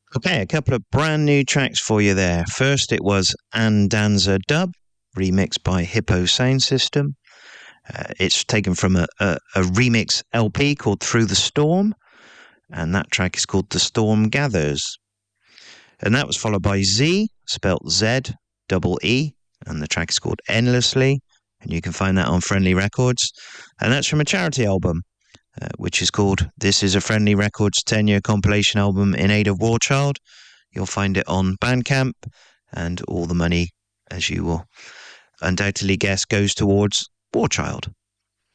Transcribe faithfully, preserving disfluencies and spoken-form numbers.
Okay, a couple of brand new tracks for you there. First, it was Andanza Dub, remixed by Hippo Sound System. Uh, it's taken from a, a, a remix L P called Through the Storm, and that track is called The Storm Gathers. And that was followed by Z, spelt Z, double E, and the track is called Endlessly, and you can find that on Friendly Records. And that's from a charity album, uh, which is called This is a Friendly Records ten-year compilation album in aid of War Child. You'll find it on Bandcamp, and all the money, as you will undoubtedly guess, goes towards War Child.